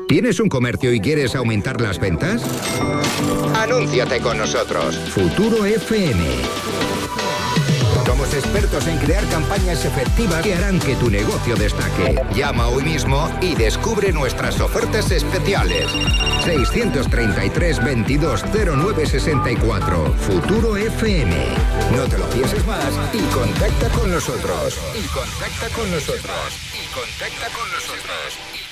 ¿Tienes un comercio y quieres aumentar las ventas? Anúnciate con nosotros. Futuro FM. Somos expertos en crear campañas efectivas que harán que tu negocio destaque. Llama hoy mismo y descubre nuestras ofertas especiales. 633 22 09 64. Futuro FM. No te lo pienses más y contacta con nosotros. Y contacta con nosotros. Y contacta con nosotros.